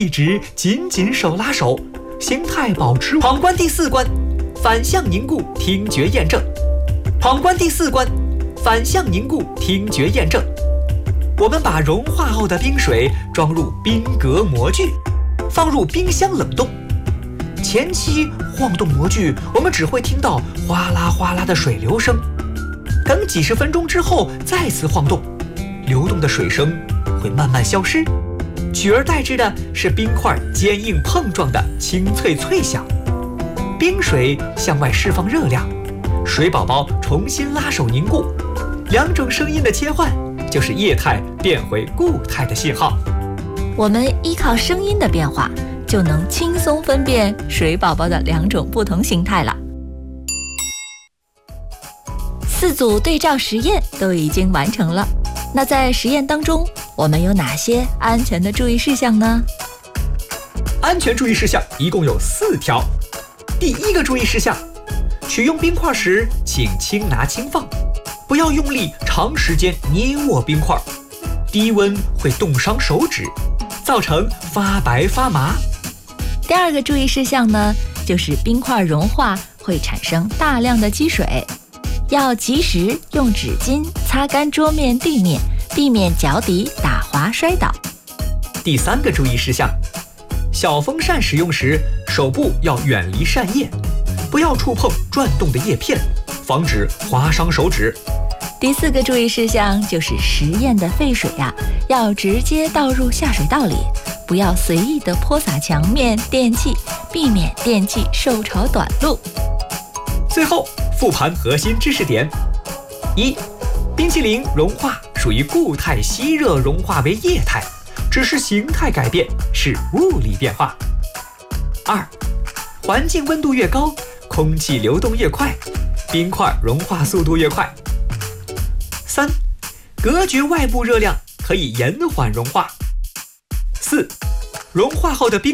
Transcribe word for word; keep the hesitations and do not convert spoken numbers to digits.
一直紧紧手拉手，形态保持。闯关第四关，反向凝固听觉验证。闯关第四关，反向凝固听觉验证。我们把融化后的冰水装入冰格模具，放入冰箱冷冻。前期晃动模具，我们只会听到哗啦哗啦的水流声。等几十分钟之后再次晃动，流动的水声会慢慢消失，取而代之的是冰块坚硬碰撞的清脆脆响。冰水向外释放热量，水宝宝重新拉手凝固。两种声音的切换，就是液态变回固态的信号。 我们依靠声音的变化，就能轻松分辨水宝宝的两种不同形态了。四组对照实验都已经完成了，那在实验当中，我们有哪些安全的注意事项呢？ 安全注意事项一共有四条。第一个注意事项，取用冰块时，请轻拿轻放，不要用力长时间捏握冰块，低温会冻伤手指，造成发白发麻。 第二个注意事项呢，就是冰块融化会产生大量的积水，要及时用纸巾擦干桌面地面，避免脚底打滑摔倒。 第三个注意事项，小风扇使用时，手部要远离扇叶，不要触碰转动的叶片，防止划伤手指。 第四个注意事项就是实验的废水呀、啊，要直接倒入下水道里，不要随意的泼洒墙面、电器，避免电器受潮短路。 最后复盘核心知识点：一、冰淇淋融化属于固态吸热融化为液态，只是形态改变，是物理变化。二、环境温度越高，空气流动越快，冰块融化速度越快。三、隔绝外部热量可以延缓融化。四、融化后的冰